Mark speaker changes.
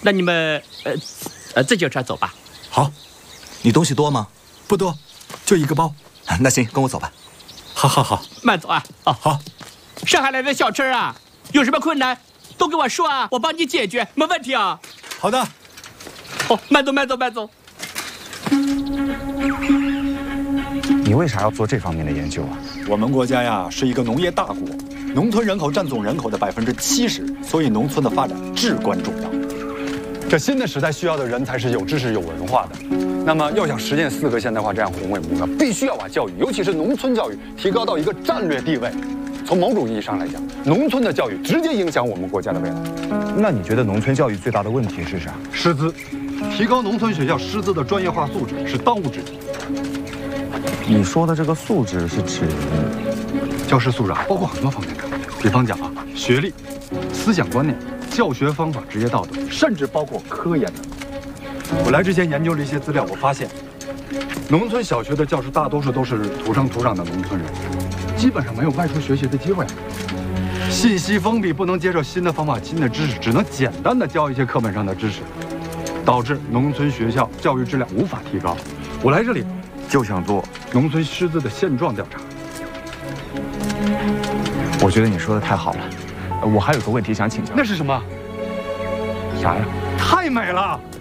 Speaker 1: 那你们自行车走吧。
Speaker 2: 好，你东西多吗？
Speaker 3: 不多，就一个包。
Speaker 2: 那行，跟我走吧。
Speaker 3: 好，
Speaker 1: 慢走啊。
Speaker 3: 哦，好。
Speaker 1: 上海来的小陈啊，有什么困难都跟我说啊，我帮你解决，没问题啊。
Speaker 3: 好的。
Speaker 1: 哦，慢走。
Speaker 4: 你为啥要做这方面的研究啊？
Speaker 3: 我们国家呀是一个农业大国，农村人口占总人口的70%，所以农村的发展至关重要。
Speaker 5: 这新的时代需要的人才是有知识、有文化的。那么，要想实现4个现代化这样宏伟目标，必须要把教育，尤其是农村教育，提高到一个战略地位。从某种意义上来讲，农村的教育直接影响我们国家的未来。
Speaker 4: 那你觉得农村教育最大的问题是啥？
Speaker 5: 师资，提高农村学校师资的专业化素质是当务之急。
Speaker 4: 你说的这个素质是指
Speaker 5: 教师素质包括很多方面的，比方讲啊，学历、思想观念、教学方法、职业道德，甚至包括科研等。我来之前研究了一些资料，我发现，农村小学的教师大多数都是土生土长的农村人，基本上没有外出学习的机会。信息封闭，不能接受新的方法、新的知识，只能简单的教一些课本上的知识，导致农村学校教育质量无法提高。我来这里就想做农村师资的现状调查。
Speaker 4: 我觉得你说的太好了，我还有个问题想请教。
Speaker 5: 那是什么？
Speaker 4: 啥呀？
Speaker 5: 太美了！